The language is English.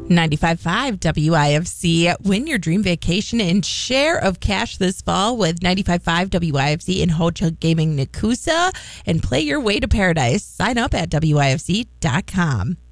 95.5 WIFC. Win your dream vacation and share of cash this fall with 95.5 WIFC in Hotel Gaming Nakusa and play your way to paradise. Sign up at WIFC.com.